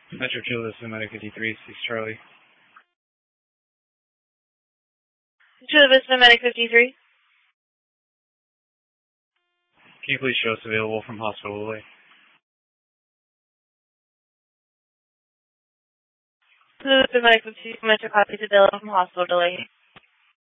Metro Chula, Medic 53, 6 Charlie. Chula Vista Medic 53. Can you please show us available from Hospital Lily? Chula Vista Medic 53, Metro copies available from Hospital Delay.